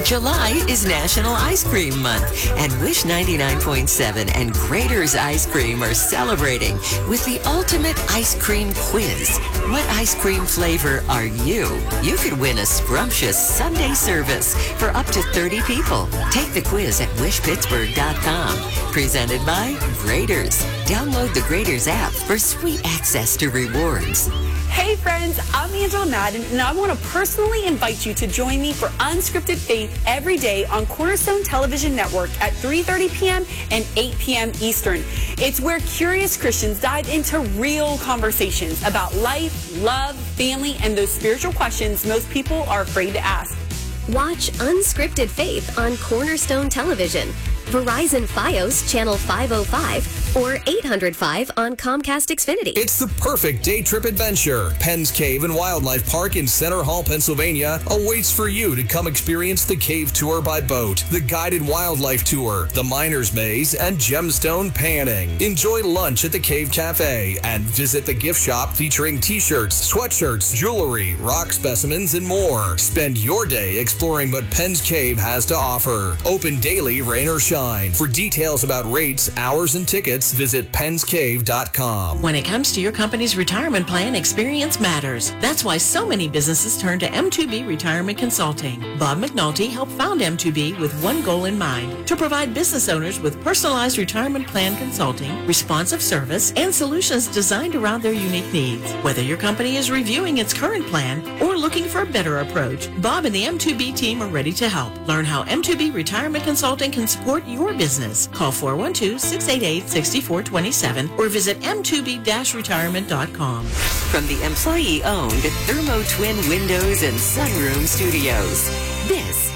July is National Ice Cream Month, and Wish 99.7 and Graeter's Ice Cream are celebrating with the ultimate ice cream quiz. What ice cream flavor are you? You could win a scrumptious Sunday service for up to 30 people. Take the quiz at wishpittsburgh.com. Presented by Graeter's. Download the Graeter's app for sweet access to rewards. Hey friends, I'm Angela Madden, and I want to personally invite you to join me for Unscripted Faith every day on Cornerstone Television Network at 3:30 p.m. and 8 p.m. Eastern. It's where curious Christians dive into real conversations about life, love, family, and those spiritual questions most people are afraid to ask. Watch Unscripted Faith on Cornerstone Television, Verizon Fios Channel 505, or 805 on Comcast Xfinity. It's the perfect day trip adventure. Penn's Cave and Wildlife Park in Center Hall, Pennsylvania awaits for you to come experience the cave tour by boat, the guided wildlife tour, the miner's maze, and gemstone panning. Enjoy lunch at the Cave Cafe and visit the gift shop featuring t-shirts, sweatshirts, jewelry, rock specimens, and more. Spend your day exploring what Penn's Cave has to offer. Open daily, rain or shine. For details about rates, hours, and tickets, visit pennscave.com. When it comes to your company's retirement plan, experience matters. That's why so many businesses turn to M2B Retirement Consulting. Bob McNulty helped found M2B with one goal in mind: to provide business owners with personalized retirement plan consulting, responsive service, and solutions designed around their unique needs. Whether your company is reviewing its current plan or looking for a better approach, Bob and the M2B team are ready to help. Learn how M2B Retirement Consulting can support your business. Call 412-688-6427 or visit m2b-retirement.com. From the employee-owned Thermo Twin Windows and Sunroom Studios, this